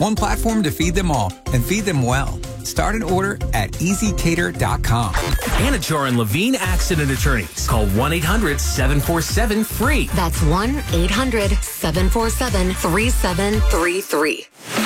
One platform to feed them all and feed them well. Start an order at easycater.com. Anachar and Levine Accident Attorneys. Call 1-800-747-FREE. That's 1-800-747-3733.